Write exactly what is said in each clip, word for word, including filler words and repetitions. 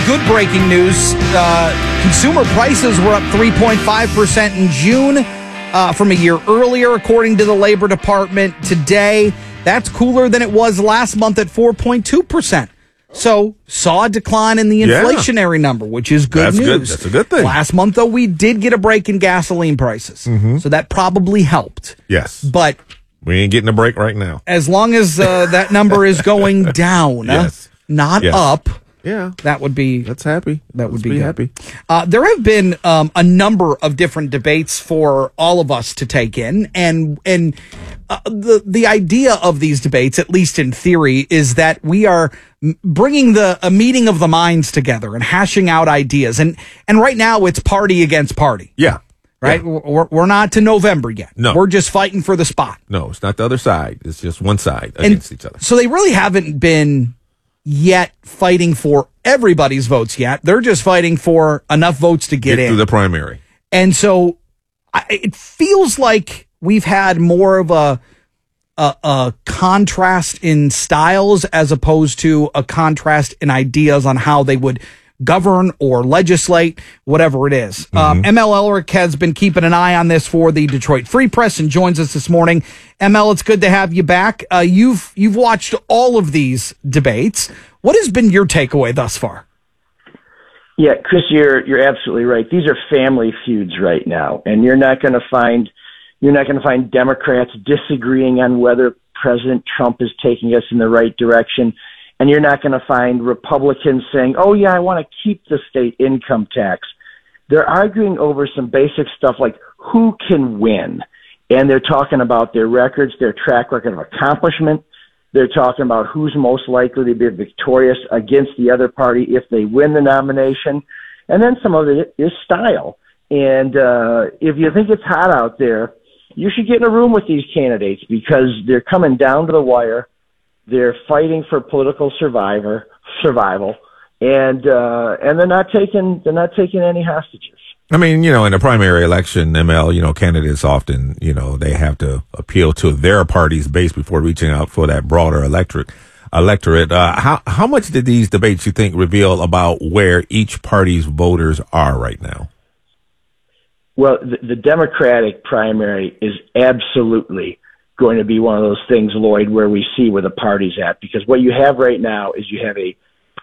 good breaking news. Uh, consumer prices were up three point five percent in June uh, from a year earlier, according to the Labor Department. Today, that's cooler than it was last month at four point two percent. So, saw a decline in the inflationary yeah. number, which is good That's news. Good. That's a good thing. Last month, though, we did get a break in gasoline prices. Mm-hmm. So that probably helped. Yes. But we ain't getting a break right now. As long as uh, that number is going down, yes. not yes. up. Yeah, that would be. That's happy. That Let's would be, be good. happy. Uh, there have been um, a number of different debates for all of us to take in, and and uh, the the idea of these debates, at least in theory, is that we are bringing the a meeting of the minds together and hashing out ideas. And and right now, it's party against party. Yeah. Right. Yeah. We're we're not to November yet. No, we're just fighting for the spot. No, it's not the other side. It's just one side against and each other. So they really haven't been yet fighting for everybody's votes yet. They're just fighting for enough votes to get, get in through the primary. And so I, it feels like we've had more of a, a a contrast in styles as opposed to a contrast in ideas on how they would govern or legislate, whatever it is. Mm-hmm. Um, M L Elric has been keeping an eye on this for the Detroit Free Press and joins us this morning. M L, it's good to have you back. Uh, you've you've watched all of these debates. What has been your takeaway thus far? Yeah, Chris, you're you're absolutely right. These are family feuds right now, and you're not going to find you're not going to find Democrats disagreeing on whether President Trump is taking us in the right direction. And you're not going to find Republicans saying, oh, yeah, I want to keep the state income tax. They're arguing over some basic stuff like who can win. And they're talking about their records, their track record of accomplishment. They're talking about who's most likely to be victorious against the other party if they win the nomination. And then some of it is style. And uh, if you think it's hot out there, you should get in a room with these candidates because they're coming down to the wire. They're fighting for political survivor survival, and uh, and they're not taking they're not taking any hostages. I mean, you know, in a primary election, M L, you know, candidates often, you know, they have to appeal to their party's base before reaching out for that broader electorate. Electorate. Uh, how how much did these debates, you think, reveal about where each party's voters are right now? Well, the, the Democratic primary is absolutely going to be one of those things, Lloyd, where we see where the party's at. Because what you have right now is you have a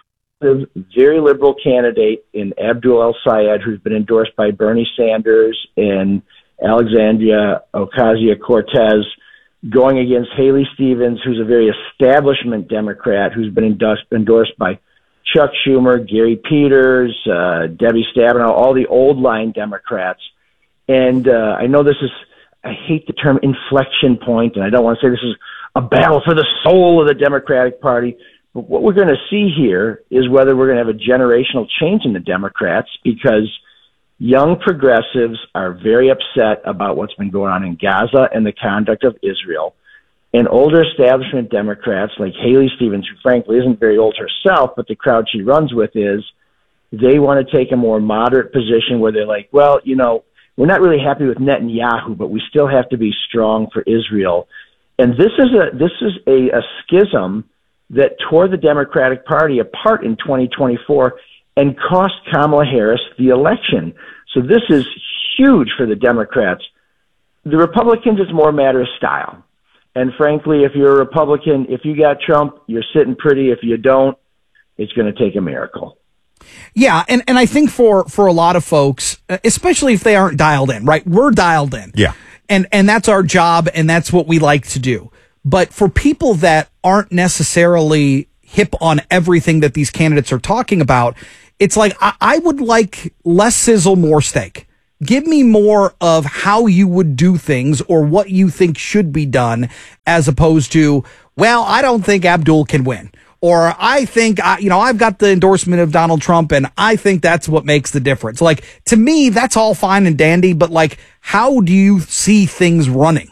very liberal candidate in Abdul El-Sayed, who's been endorsed by Bernie Sanders and Alexandria Ocasio-Cortez, going against Haley Stevens, who's a very establishment Democrat, who's been endorsed, endorsed by Chuck Schumer, Gary Peters, uh, Debbie Stabenow, all the old line Democrats. And uh, I know this is, I hate the term inflection point, and I don't want to say this is a battle for the soul of the Democratic Party. But what we're going to see here is whether we're going to have a generational change in the Democrats, because young progressives are very upset about what's been going on in Gaza and the conduct of Israel. And older establishment Democrats like Haley Stevens, who frankly isn't very old herself, but the crowd she runs with is, they want to take a more moderate position where they're like, well, you know, we're not really happy with Netanyahu, but we still have to be strong for Israel. And this is a this is a, a schism that tore the Democratic Party apart in twenty twenty-four and cost Kamala Harris the election. So this is huge for the Democrats. The Republicans, it's more a matter of style. And frankly, if you're a Republican, if you got Trump, you're sitting pretty. If you don't, it's going to take a miracle. Yeah, and, and I think for, for a lot of folks, especially if they aren't dialed in, right? We're dialed in. Yeah. And and that's our job, and that's what we like to do. But for people that aren't necessarily hip on everything that these candidates are talking about, it's like, I, I would like less sizzle, more steak. Give me more of how you would do things or what you think should be done, as opposed to, well, I don't think Abdul can win. Or I think, I, you know, I've got the endorsement of Donald Trump and I think that's what makes the difference. Like, to me, that's all fine and dandy, but like, how do you see things running?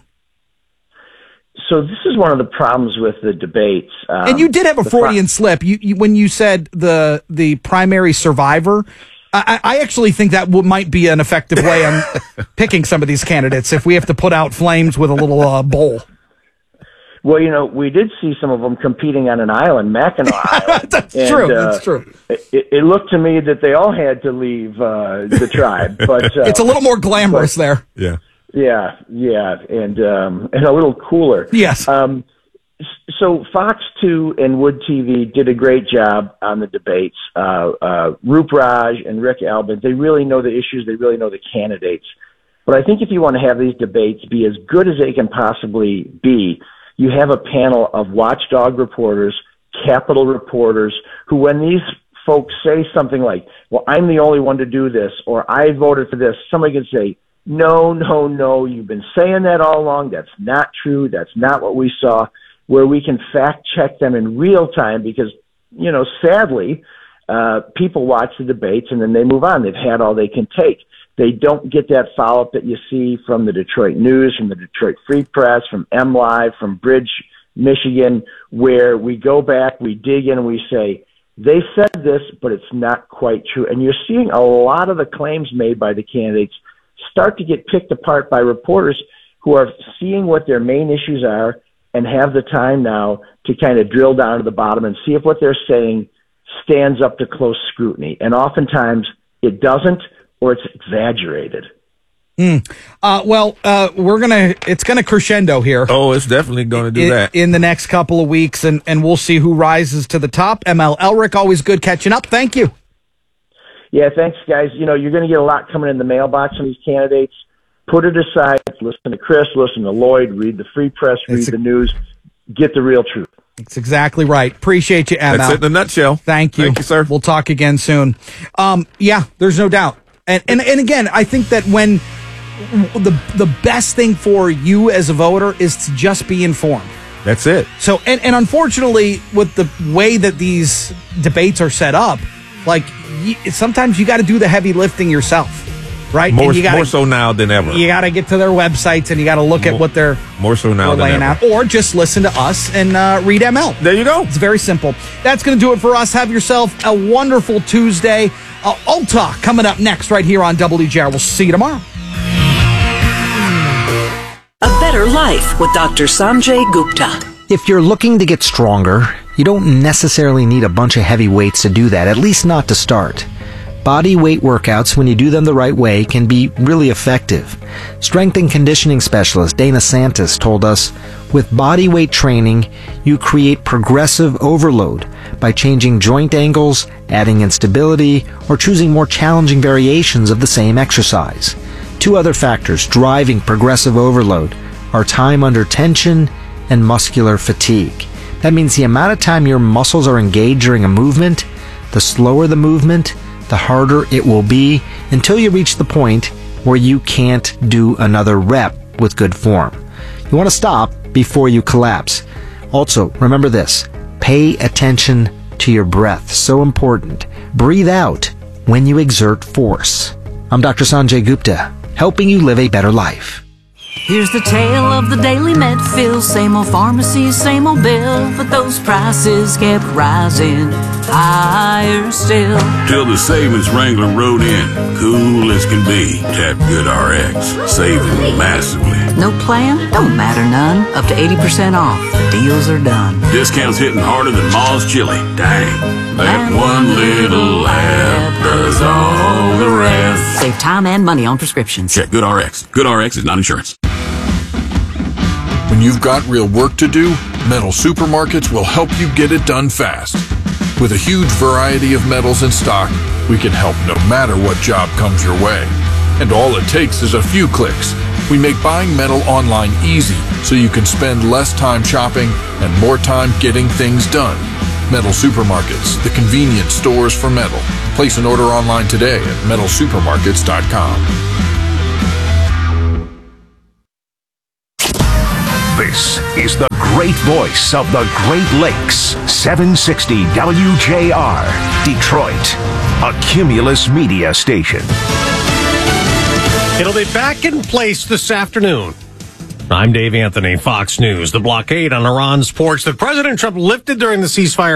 So this is one of the problems with the debates. Um, and you did have a Freudian pro- slip you, you, when you said the the primary survivor. I, I actually think that w- might be an effective way on picking some of these candidates if we have to put out flames with a little uh, bowl. Well, you know, we did see some of them competing on an island, Mackinac Island. That's and, true. Uh, That's true. It, it looked to me that they all had to leave uh, the tribe, but uh, it's a little more glamorous but, there. Yeah, yeah, yeah, and um, and a little cooler. Yes. Um, so Fox two and Wood T V did a great job on the debates. Uh, uh, Roop Raj and Rick Albin, they really know the issues. They really know the candidates. But I think if you want to have these debates be as good as they can possibly be, you have a panel of watchdog reporters, Capitol reporters, who when these folks say something like, well, I'm the only one to do this, or I voted for this, somebody can say, no, no, no, you've been saying that all along. That's not true. That's not what we saw, where we can fact check them in real time because, you know, sadly, uh, people watch the debates and then they move on. They've had all they can take. They don't get that follow-up that you see from the Detroit News, from the Detroit Free Press, from M Live, from Bridge, Michigan, where we go back, we dig in, and we say, they said this, but it's not quite true. And you're seeing a lot of the claims made by the candidates start to get picked apart by reporters who are seeing what their main issues are and have the time now to kind of drill down to the bottom and see if what they're saying stands up to close scrutiny. And oftentimes it doesn't, or it's exaggerated. Mm. Uh, well, uh, we're gonna. It's gonna crescendo here. Oh, it's definitely going to do in, that in the next couple of weeks, and and we'll see who rises to the top. M L Elrick, always good catching up. Thank you. Yeah, thanks, guys. You know, you're going to get a lot coming in the mailbox from these candidates. Put it aside. Listen to Chris. Listen to Lloyd. Read the Free Press. Read It's a- the news. Get the real truth. That's exactly right. Appreciate you, M L. That's it in a nutshell. Thank you. Thank you, sir. We'll talk again soon. Um, yeah, there's no doubt. And, and and again, I think that when the the best thing for you as a voter is to just be informed. That's it. So, and, and unfortunately, with the way that these debates are set up, like y- sometimes you got to do the heavy lifting yourself, right? More, And you gotta, more so now than ever. You got to get to their websites and you got to look More- at what they're More so now we're than laying ever. out, or just listen to us and uh, read M L. There you go. It's very simple. That's going to do it for us. Have yourself a wonderful Tuesday. Uh, Ulta coming up next right here on W G R. We'll see you tomorrow. A Better Life with Doctor Sanjay Gupta. If you're looking to get stronger, you don't necessarily need a bunch of heavy weights to do that, at least not to start. Body weight workouts, when you do them the right way, can be really effective. Strength and conditioning specialist Dana Santis told us, with body weight training, you create progressive overload by changing joint angles, adding instability, or choosing more challenging variations of the same exercise. Two other factors driving progressive overload are time under tension and muscular fatigue. That means the amount of time your muscles are engaged during a movement, the slower the movement, the harder it will be until you reach the point where you can't do another rep with good form. You want to stop before you collapse. Also, remember this, pay attention to your breath. So important. Breathe out when you exert force. I'm Doctor Sanjay Gupta, helping you live a better life. Here's the tale of the daily Medfill. Same old pharmacy, same old bill, but those prices kept rising higher still. Till the savings Wrangler rode in, cool as can be. Tap Good R X, saving massively. No plan? Don't matter none. Up to eighty percent off. The deals are done. Discounts hitting harder than Ma's chili. Dang, that one little app does all the rest. Save time and money on prescriptions. Check Good R X. Good R X is not insurance. When you've got real work to do, Metal Supermarkets will help you get it done fast. With a huge variety of metals in stock, we can help no matter what job comes your way. And all it takes is a few clicks. We make buying metal online easy so you can spend less time shopping and more time getting things done. Metal Supermarkets, the convenient stores for metal. Place an order online today at metal supermarkets dot com. This is the great voice of the Great Lakes, seven sixty W J R, Detroit, a Cumulus media station. It'll be back in place this afternoon. I'm Dave Anthony, Fox News. The blockade on Iran's ports that President Trump lifted during the ceasefire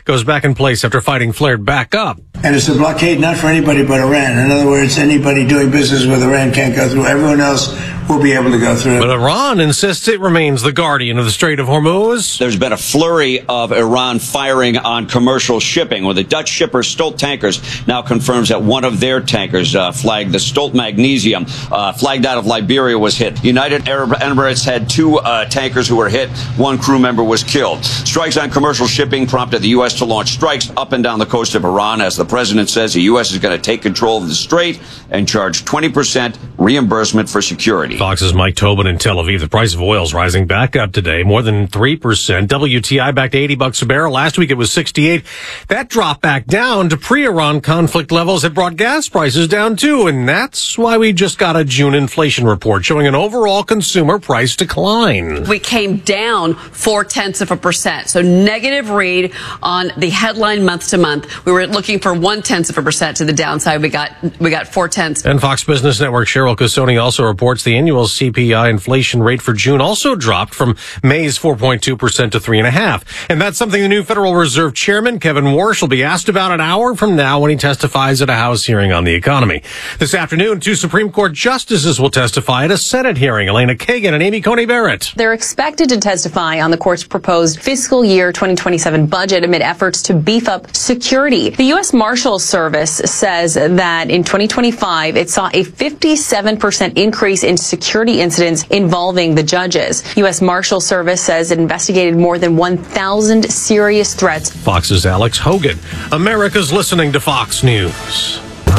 goes back in place after fighting flared back up. And it's a blockade not for anybody but Iran. In other words, anybody doing business with Iran can't go through. Everyone else will be able to go through. But Iran insists it remains the guardian of the Strait of Hormuz. There's been a flurry of Iran firing on commercial shipping, where the Dutch shipper Stolt Tankers now confirms that one of their tankers, uh, flagged the Stolt Magnesium, uh, flagged out of Liberia, was hit. United Arab Emirates had two uh, tankers who were hit. One crew member was killed. Strikes on commercial shipping prompted the U S to launch strikes up and down the coast of Iran. As the president says, the U S is going to take control of the strait and charge twenty percent reimbursement for security. Fox's Mike Tobin in Tel Aviv. The price of oil is rising back up today, more than three percent. W T I back to eighty bucks a barrel. Last week it was sixty-eight. That dropped back down to pre-Iran conflict levels. It brought gas prices down too, and that's why we just got a June inflation report showing an overall consumer price decline. We came down four tenths of a percent. So negative read on the headline month to month. We were looking for one tenth of a percent to the downside. We got we got four tenths. And Fox Business Network Cheryl Casoni also reports the annual C P I inflation rate for June also dropped from May's four point two percent to three and a half. And that's something the new Federal Reserve Chairman Kevin Warsh will be asked about an hour from now when he testifies at a House hearing on the economy. This afternoon, two Supreme Court justices will testify at a Senate hearing. Elena Kagan and Amy Coney Barrett. They're expected to testify on the court's proposed fiscal year twenty twenty-seven budget amid efforts to beef up security. The U S Marshals Service says that in twenty twenty-five, it saw a fifty-seven percent increase in security incidents involving the judges. U S Marshals Service says it investigated more than one thousand serious threats. Fox's Alex Hogan. America's listening to Fox News.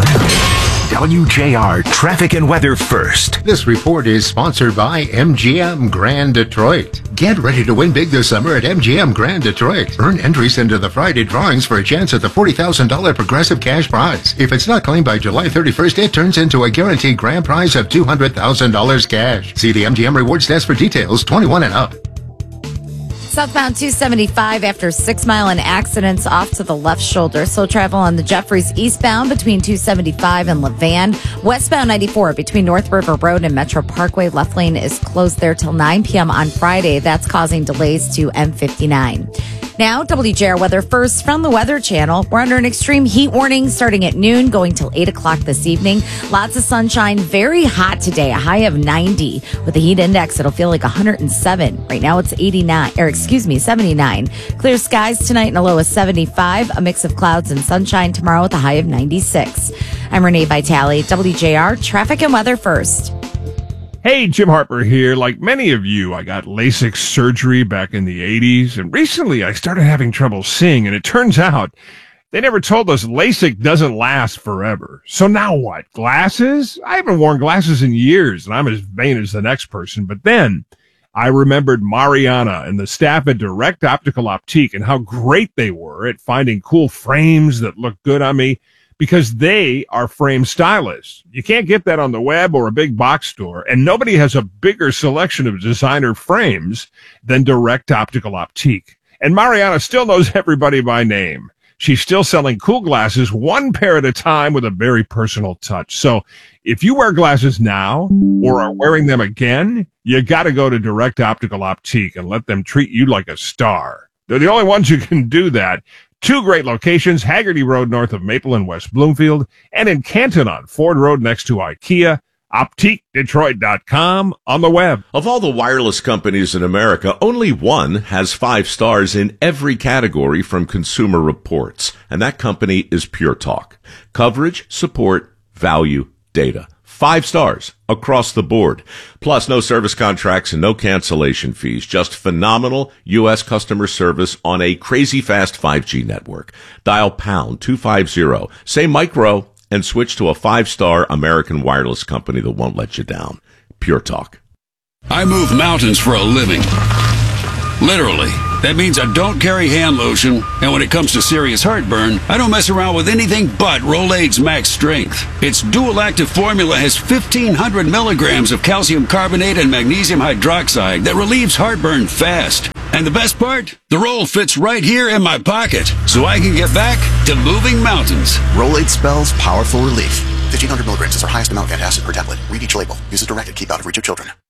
W J R Traffic and Weather First. This report is sponsored by M G M Grand Detroit. Get ready to win big this summer at M G M Grand Detroit. Earn entries into the Friday drawings for a chance at the forty thousand dollars Progressive Cash Prize. If it's not claimed by July thirty-first, it turns into a guaranteed grand prize of two hundred thousand dollars cash. See the M G M Rewards desk for details. twenty-one and up. Southbound two seventy-five after six mile an accidents off to the left shoulder. Slow travel on the Jeffries eastbound between two seventy-five and Levan. Westbound ninety-four between North River Road and Metro Parkway. Left lane is closed there till nine p.m. on Friday. That's causing delays to M fifty-nine. Now, W J R Weather First from the Weather Channel. We're under an extreme heat warning starting at noon, going till eight o'clock this evening. Lots of sunshine, very hot today, a high of ninety. With the heat index, it'll feel like one hundred seven. Right now, it's eighty-nine, or excuse me, seventy-nine. Clear skies tonight and a low of seventy-five. A mix of clouds and sunshine tomorrow with a high of ninety-six. I'm Renee Vitale, W J R Traffic and Weather First. Hey, Jim Harper here. Like many of you, I got LASIK surgery back in the eighties, and recently I started having trouble seeing, and it turns out they never told us LASIK doesn't last forever. So now what? Glasses? I haven't worn glasses in years, and I'm as vain as the next person. But then I remembered Mariana and the staff at Direct Optical Optique and how great they were at finding cool frames that look good on me, because they are frame stylists. You can't get that on the web or a big box store, and nobody has a bigger selection of designer frames than Direct Optical Optique. And Mariana still knows everybody by name. She's still selling cool glasses one pair at a time with a very personal touch. So if you wear glasses now or are wearing them again, you got to go to Direct Optical Optique and let them treat you like a star. They're the only ones who can do that. Two great locations, Haggerty Road north of Maple in West Bloomfield, and in Canton on Ford Road next to IKEA. Optique Detroit dot com on the web. Of all the wireless companies in America, only one has five stars in every category from Consumer Reports, and that company is Pure Talk. Coverage, support, value, data. Five stars across the board. Plus, no service contracts and no cancellation fees. Just phenomenal U S customer service on a crazy fast five G network. Dial pound two fifty, say micro, and switch to a five-star American wireless company that won't let you down. Pure Talk. I move mountains for a living. Literally. That means I don't carry hand lotion, and when it comes to serious heartburn, I don't mess around with anything but Rolaids Max Strength. Its dual-active formula has fifteen hundred milligrams of calcium carbonate and magnesium hydroxide that relieves heartburn fast. And the best part? The roll fits right here in my pocket, so I can get back to moving mountains. Rolaids spells powerful relief. fifteen hundred milligrams is our highest amount of antacid per tablet. Read each label. Use as directed. Keep out of reach of children.